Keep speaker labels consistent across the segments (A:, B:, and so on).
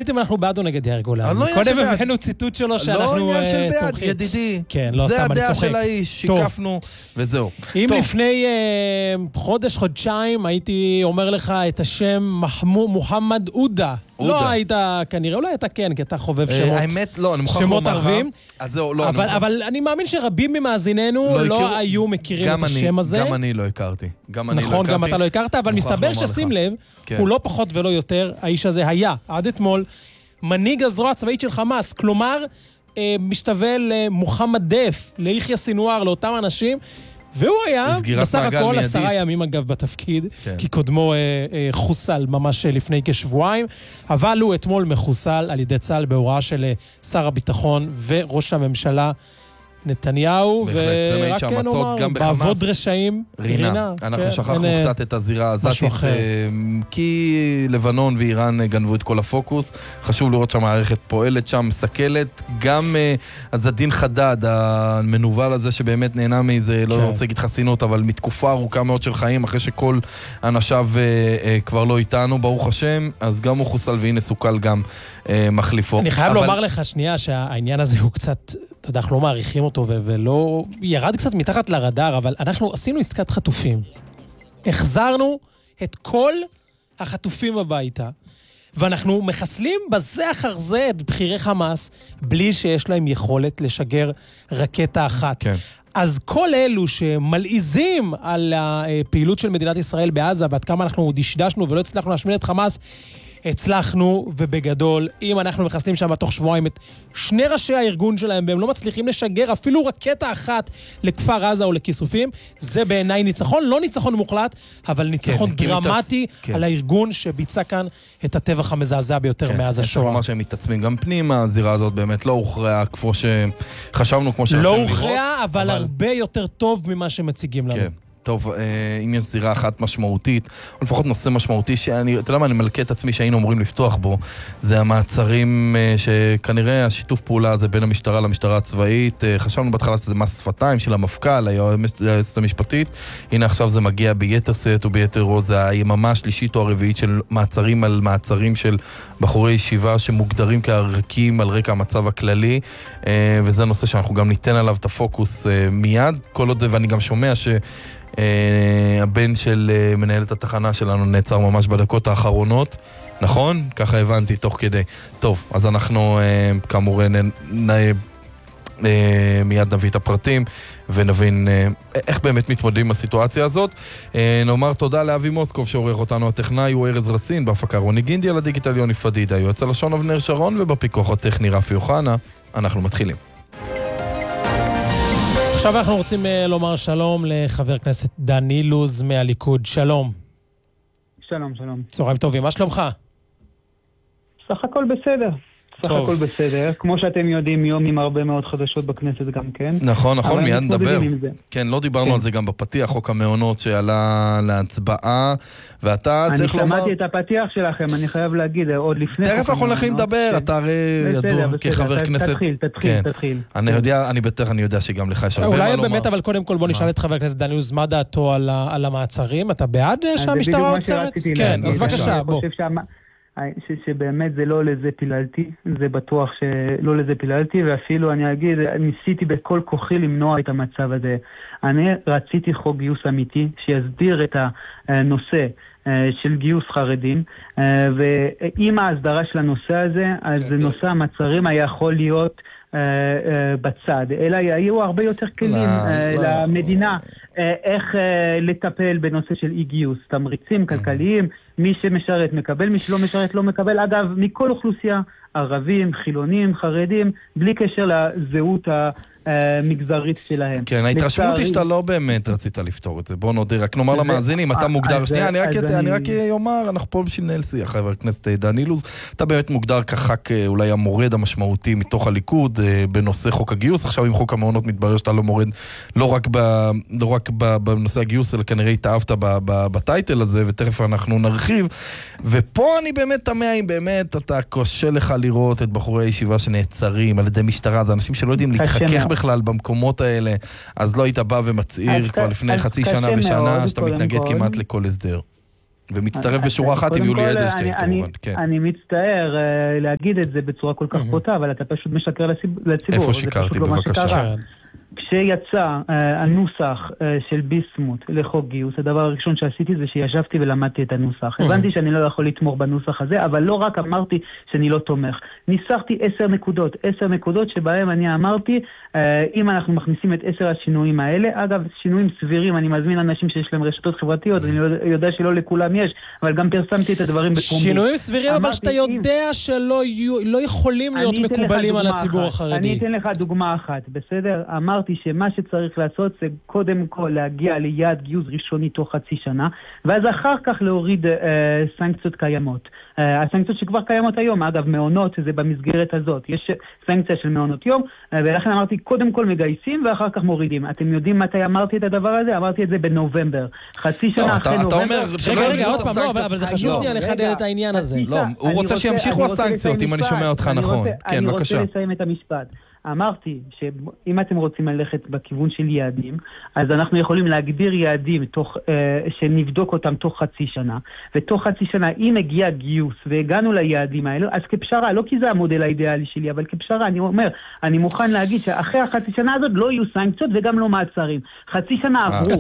A: נחליט אם אנחנו בעד או נגד יאיר גולן. קודם הבאנו ציטוט שלו שאנחנו
B: לא עניין של בעד,
A: תומכים.
B: ידידי.
A: כן, לא
B: זה
A: סתם, אני
B: הדעה
A: צוחק.
B: של האיש, שיקפנו, וזהו.
A: אם לפני חודשיים הייתי אומר לך את השם מוחמד עודה, לא היית כנראה, אולי אתה כן, כי אתה חובב שמות.
B: האמת, לא, אני מוכרח
A: שמות
B: לומר לך.
A: ערבים.
B: אז זהו, לא,
A: אבל אני מאמין שרבים ממאזיננו לא היו מכירים את השם הזה.
B: גם אני לא הכרתי.
A: נכון, גם אתה לא הכרת, אבל מסתבר ששים לב, הוא לא פחות ולא יותר, האיש הזה היה, עד אתמול, מנהיג הזרוע הצבאית של חמאס, כלומר, משתווה למוחמד דף, ליחיא סינואר, לאותם אנשים, והוא היה בסך הכל 10 ימים אגב בתפקיד, כי קודמו חוסל ממש לפני כשבועיים, אבל הוא אתמול מחוסל על ידי צה"ל בהוראה של שר הביטחון וראש הממשלה נתניהו, ורק כן אומר, בעבוד רשעים, רינה.
B: אנחנו שכחנו קצת את הזירה הזאתית, כי לבנון ואיראן גנבו את כל הפוקוס, חשוב לראות שהמערכת פועלת שם, מסכלת, גם הזדין חדד, המנובל הזה שבאמת נהנה מזה, לא רוצה להגיד חסינות, אבל מתקופה ארוכה מאוד של חיים, אחרי שכל אנשיו כבר לא איתנו, ברוך השם, אז גם הוא חוסל והנה סוכל גם מחליפו.
A: אני חייב לומר לך שנייה שהעניין הזה הוא קצת, אתה יודע, אנחנו לא מעריכים אותו ולא, ירד קצת מתחת לרדאר, אבל אנחנו עשינו עסקת חטופים. החזרנו את כל החטופים הביתה, ואנחנו מחסלים בזה אחר זה את בחירי חמאס, בלי שיש להם יכולת לשגר רקטה אחת. כן. אז כל אלו שמלעיזים על הפעילות של מדינת ישראל בעזה, ועד כמה אנחנו דשדשנו ולא הצלחנו להשמיד את חמאס, הצלחנו ובגדול, אם אנחנו מחסלים שם בתוך שבועיים את שני ראשי הארגון שלהם, והם לא מצליחים לשגר אפילו רקטה אחת לכפר עזה או לכיסופים, זה בעיניי ניצחון, לא ניצחון מוחלט, אבל ניצחון דרמטי על הארגון שביצע כאן את הטבח המזעזע ביותר מאז השואה.
B: כלומר שהם מתעצמים גם פנימה, הזירה הזאת באמת לא הוכרעה כמו שחשבנו, כמו שרצינו לראות.
A: לא הוכרעה, אבל הרבה יותר טוב ממה שמציגים לנו.
B: טוב, אם יש זירה אחת משמעותית, או לפחות נושא משמעותי, אתה יודע מה, אני מלכה את עצמי שהיינו אמורים לפתוח בו, זה המעצרים שכנראה השיתוף פעולה הזה בין המשטרה למשטרה הצבאית, חשבנו בהתחלה שזה מס שפתיים של המפכ"ל, היועצת המשפטית, הנה עכשיו זה מגיע ביתר סט וביתר רוז, זה היממה השלישית או הרביעית של מעצרים על מעצרים של בחורי ישיבה שמוגדרים כערקים על רקע המצב הכללי, וזה נושא שאנחנו גם ניתן עליו את הפוקוס מיד, כל עוד, ואני גם שומע הבן של מנהלת התחנה שלנו נעצר ממש בדקות האחרונות, נכון? ככה הבנתי תוך כדי. טוב, אז אנחנו כאמור מיד נביא את הפרטים ונבין איך באמת מתמודדים עם הסיטואציה הזאת. נאמר תודה לאבי מוסקוב שעורך אותנו, הטכנאי הוא ארז רסין, בהפקה רוני גינדי, על הדיגיטל יוני פדידה, יועץ הלשון אבנר שרון, ובפיקוח הטכני רפי אוחנה. אנחנו מתחילים.
A: עכשיו אנחנו רוצים לומר שלום לחבר הכנסת דן אילוז מהליכוד. שלום.
C: שלום, שלום.
A: צהריים טובים, מה שלומך?
C: סך הכל בסדר. סך הכל בסדר. כמו שאתם יודעים, יום עם הרבה מאוד חדשות בכנסת גם כן.
B: נכון, נכון, מיד נדבר. כן, לא דיברנו על זה גם בפתיח, חוק המעונות שעלה להצבעה, ואתה צריך לומר...
C: אני שמעתי את הפתיח שלכם, אני חייב להגיד, עוד לפני...
B: תכף אנחנו הולכים לדבר, אתה הרי ידוע כחבר כנסת...
C: תתחיל.
B: אני יודע שגם לך יש הרבה מה לומר.
A: אולי באמת, אבל קודם כל בוא נשאל את חבר הכנסת דן אילוז, מה דעתו על המעצרים? אתה בעד שהמשטרה עוצרת? כן, אז בבקשה, בוא.
C: שבאמת זה לא לזה פיללתי, זה בטוח שלא לזה פיללתי, ואפילו אני אגיד, ניסיתי בכל כוחי למנוע את המצב הזה. אני רציתי חוק גיוס אמיתי, שיסדיר את הנושא של גיוס חרדים, ועם ההסדרה של הנושא הזה, אז נושא המעצרים היה יכול להיות בצד, אלא היו הרבה יותר כלים למדינה איך לטפל בנושא של אי גיוס, תמריצים כלכליים, מי שמשרת מקבל, מי שלא משרת לא מקבל, אגב, מכל אוכלוסייה, ערבים, חילונים, חרדים, בלי קשר לזהות המגזרית שלהם.
B: כן, ההתרשמות היא שאתה לא באמת רצית לפתור את זה. בוא נודה, רק נאמר למאזינים, אתה מוגדר, שנייה, אני רק אומר, אנחנו פה בשביל נהל שיח, חבר הכנסת דן אילוז, אתה באמת מוגדר כח"כ אולי המורד המשמעותי מתוך הליכוד, בנושא חוק הגיוס, עכשיו עם חוק המעונות מתברר שאתה לא מורד, לא רק בנושא הגיוס, אלא כנראה התאהבת בטייטל הזה, ותכף אנחנו נרחיב, ופה אני באמת תמה אם באמת אתה קשה לך לראות את בחורי הישיבה שנעצרים על ידי משטרה, זה אנשים שלא יודעים להתחכך בכלל במקומות האלה, אז לא היית בא ומצעיר כבר לפני חצי שנה ושנה שאתה מתנגד כמעט לכל הסדר. ומצטרף בשורה אחת עם יולי אדלשטיין, כמובן.
C: אני מצטער להגיד את זה בצורה כל כך פוטה, אבל אתה פשוט משקר לציבור.
B: איפה שיקרתי, בבקשה?
C: כשיצא הנוסח של ביסמוט לחוק גיוס, הדבר הראשון שעשיתי זה שישבתי ולמדתי את הנוסח. הבנתי שאני לא יכול לתמוך בנוסח הזה, אבל לא רק אמרתי שאני לא תומך. ניסחתי 10 נקודות שבהם אני אמרתי, אם אנחנו מכניסים את 10 השינויים האלה, אגב, שינויים סבירים, אני מזמין אנשים שיש להם רשתות חברתיות, אני יודע שלא לכולם יש, אבל גם פרסמתי את הדברים בפומבי.
A: שינויים סבירים, אבל שאתה יודע שלא יכולים להיות מקובלים על הציבור החרדי.
C: אני אתן לך דוגמה אחת, בסדר? אמרתי שמה שצריך לעשות זה קודם כל להגיע ליעד גיוס ראשוני תוך חצי שנה, ואז אחר כך להוריד סנקציות קיימות. הסנקציות שכבר קיימות היום, אגב, מעונות, זה במסגרת הזאת. יש סנקציה של מעונות יום, ולכן אמרתי, קודם כל מגייסים ואחר כך מורידים. אתם יודעים מתי אמרתי את הדבר הזה? אמרתי את זה בנובמבר. חצי שנה אחרי נובמבר.
A: רגע, עוד פעם, לא, אבל זה חשוב שנייה לחדד את העניין הזה.
B: לא, הוא רוצה שימשיכו הסנקציות, אם אני שומע אותך נכון. כן, בבקשה.
C: אני רוצה לסיים את המשפט. אמרתי שאם אתם רוצים ללכת בכיוון של יעדים, אז אנחנו יכולים להגדיר יעדים שנבדוק אותם תוך חצי שנה, ותוך חצי שנה אם הגיע גיוס והגענו ליעדים האלו, אז כפשרה, לא כי זה המודל האידיאלי שלי, אבל כפשרה אני אומר, אני מוכן להגיד שאחרי החצי שנה הזאת לא יהיו סנקציות וגם לא מעצרים. חצי שנה עברו.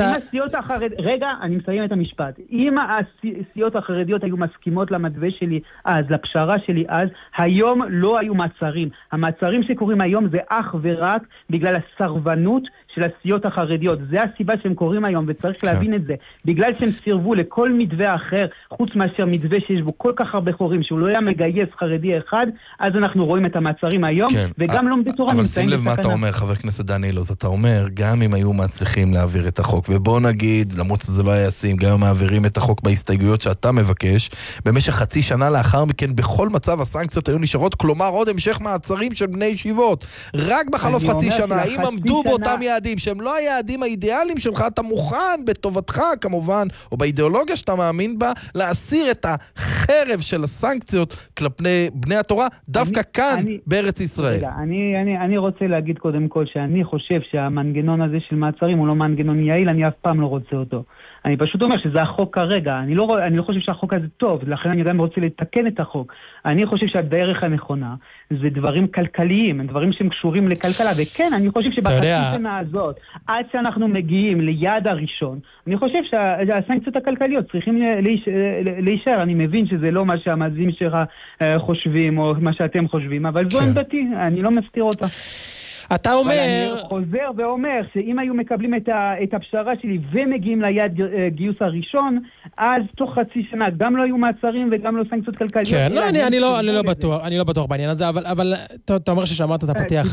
C: רגע, אני מסיים את המשפט. אם הסיעות החרדיות היו מסכימות למתווה שלי אז, לפשרה שלי אז, היום לא היו מעצרים. המעצרים שקוראים היום זה אך ורק בגלל הסרבנות של הסיעות החרדיות. זה הסיבה שהם קוראים היום, וצריך להבין את זה. בגלל שהם סירבו לכל מתווה אחר, חוץ מאשר מתווה שיש בו כל כך הרבה חורים, שהוא לא היה מגייס חרדי אחד, אז אנחנו רואים את המעצרים היום, וגם לא בתורה
B: אבל שים לב מה אתה אומר, חבר הכנסת דני אילוז, אתה אומר, גם אם היו מצליחים להעביר את החוק, ובוא נגיד, למרות שזה לא היה ישים, גם אם מעבירים את החוק בהסתייגויות שאתה מבקש, במשך חצי שנה לאחר מכן, בכל מצב הסנקציות היו נשארות, כלומר עוד המשך מעצרים של בני ישיבות. רק בחלוף חצי שנה, אם עמדו באותם יעדים, שהם לא היעדים האידיאליים שלך, אתה מוכן בטובתך כמובן, או באידיאולוגיה שאתה מאמין בה, להסיר את החרב של הסנקציות כלפי בני התורה, דווקא כאן בארץ ישראל.
C: רגע, אני רוצה להגיד קודם כל שאני חושב שהמנגנון הזה של מעצרים הוא לא מנגנון יעיל, אני אף פעם לא רוצה אותו. אני פשוט אומר שזה החוק כרגע, אני לא חושב שהחוק הזה טוב, לכן אני גם רוצה לתקן את החוק. אני חושב שהדרך הנכונה זה דברים כלכליים, דברים שהם קשורים לכלכלה, וכן, אני חושב שבחצי שנה הזאת, עד שאנחנו מגיעים ליעד הראשון, אני חושב שהסנקציות הכלכליות צריכים להישאר. אני מבין שזה לא מה שהמאזינים שלך חושבים, או מה שאתם חושבים, אבל זו עמדתי, אני לא מסתיר אותה.
A: אתה אומר...
C: אבל אני חוזר ואומר שאם היו מקבלים את הפשרה שלי ומגיעים ליעד גיוס הראשון, אז תוך חצי שנה גם לא היו מעצרים וגם לא סנקציות כלכליות.
A: כן, לא, אני לא בטוח בעניין הזה, אבל אתה אומר ששמעת את הפתיח.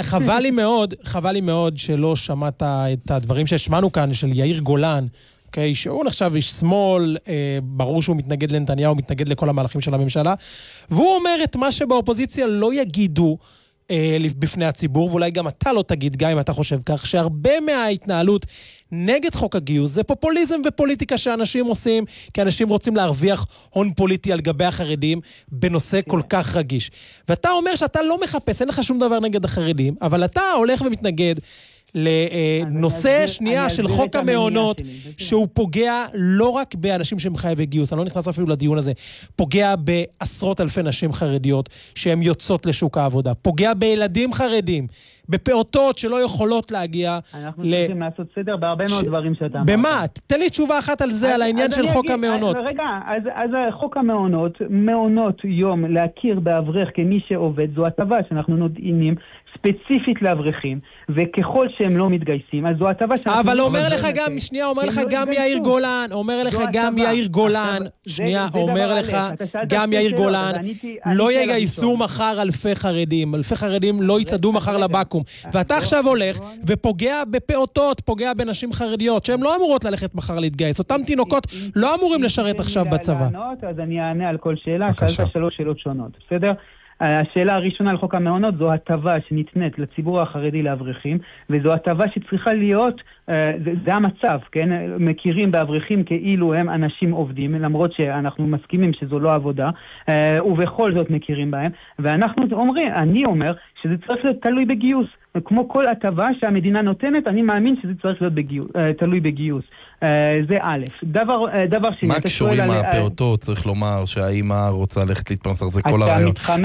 A: חבל לי מאוד שלא שמעת את הדברים שהשמענו כאן של יאיר גולן, שהוא נחשב איש שמאל, ברור שהוא מתנגד לנתניהו, מתנגד לכל המהלכים של הממשלה, והוא אומר את מה שבאופוזיציה לא יגידו, בפני הציבור, ואולי גם אתה לא תגיד, גם אם אתה חושב כך, שהרבה מההתנהלות נגד חוק הגיוס זה פופוליזם ופוליטיקה שאנשים עושים, כי אנשים רוצים להרוויח הון פוליטי על גבי החרדים בנושא כל כך רגיש. ואתה אומר שאתה לא מחפש, אין לך שום דבר נגד החרדים, אבל אתה הולך ומתנגד לנושא שנייה של חוק המעונות, שהוא פוגע לא רק באנשים שהם חייבי גיוס, אני לא נכנס אפילו לדיון הזה, פוגע בעשרות אלפי נשים חרדיות שהן יוצאות לשוק העבודה, פוגע בילדים חרדים, בפעוטות שלא יכולות להגיע...
C: אנחנו צריכים לעשות סדר בהרבה מאוד דברים שאתה אמרת.
A: במה? תן לי תשובה אחת על זה, על העניין של חוק המעונות.
C: רגע, אז חוק המעונות, מעונות יום להכיר באברך כמי שעובד, זו הטבה שאנחנו נותנים ספציפית לאברכים, וככל שהם לא מתגייסים, אז זו הטבה שאנחנו...
A: אבל אומר לך גם, שנייה, אומר לך גם יאיר גולן, אומר לך גם יאיר גולן, שנייה, אומר לך גם יאיר גולן, לא יגייסו מחר אלפי חרדים לא יצעדו מחר לבקום, ואתה עכשיו הולך ופוגע בפעוטות, פוגע בנשים חרדיות, שהן לא אמורות ללכת מחר להתגייס, אותם תינוקות לא אמורים לשרת עכשיו בצבא.
C: אז אני אענה על כל שאלה, שאלת 3 שאלות שונות, בסדר? השאלה הראשונה על חוק המעונות זו הטבה שניתנת לציבור החרדי לאברכים, וזו הטבה שצריכה להיות, זה המצב, כן? מכירים באברכים כאילו הם אנשים עובדים, למרות שאנחנו מסכימים שזו לא עבודה, ובכל זאת מכירים בהם, ואנחנו אומרים, אני אומר שזה צריך להיות תלוי בגיוס. כמו כל הטבה שהמדינה נותנת, אני מאמין שזה צריך להיות תלוי בגיוס. זה א'. דבר שני,
B: מה קשורים הפעוטות? צריך לומר שהאימא רוצה ללכת להתפרנס, זה כל הרעיון.